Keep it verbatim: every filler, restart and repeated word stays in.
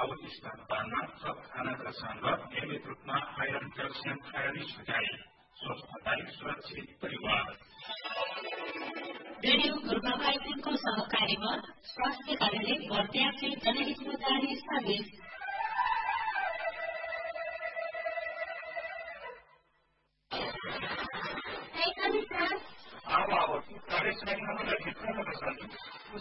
अभाव स्तनपानमा थप खानाका सङ्ग नियमित रूपमा आइरन क्याल्सियम खायनी छुट्याए स्वस्थताई सुरक्षित परिवार। रेडियो पूर्वाभाइको सहकार्यमा स्वास्थ्य कार्यालय बर्दियाको जनहितमा जारी स्थापित अब अब कार्यक्रममा